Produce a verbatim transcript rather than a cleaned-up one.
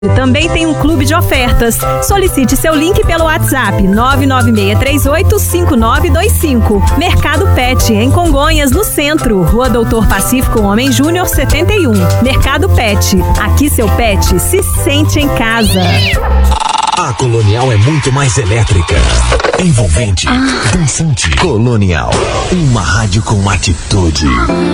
Também tem um clube de ofertas. Solicite seu link pelo WhatsApp nove nove seis três oito cinco nove dois cinco. Mercado Pet, em Congonhas, no centro. Rua Doutor Pacífico Homem Júnior setenta e um. Mercado Pet. Aqui seu pet se sente em casa. A Colonial é muito mais elétrica, envolvente, dançante. Colonial, uma rádio com atitude.